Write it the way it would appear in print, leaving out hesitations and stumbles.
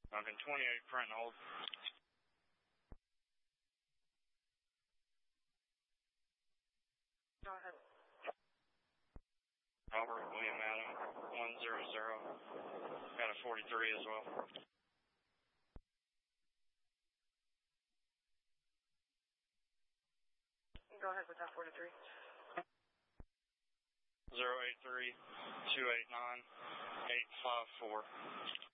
I've been 28 front and hold. Go ahead. Robert William Adam, 100. Got a 43 as well. Go ahead with that 43. 083-289-854.